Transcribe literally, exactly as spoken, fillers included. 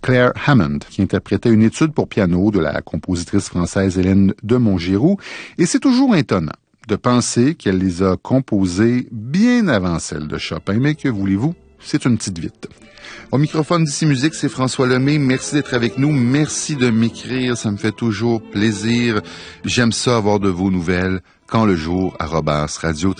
Claire Hammond, qui interprétait une étude pour piano de la compositrice française Hélène de Montgiroux. Et c'est toujours étonnant de penser qu'elle les a composées bien avant celles de Chopin, mais que voulez-vous, c'est une petite vite. Au microphone d'Ici Musique, c'est François Lemay. Merci d'être avec nous. Merci de m'écrire. Ça me fait toujours plaisir. J'aime ça avoir de vos nouvelles. Quand le jour, arobase radio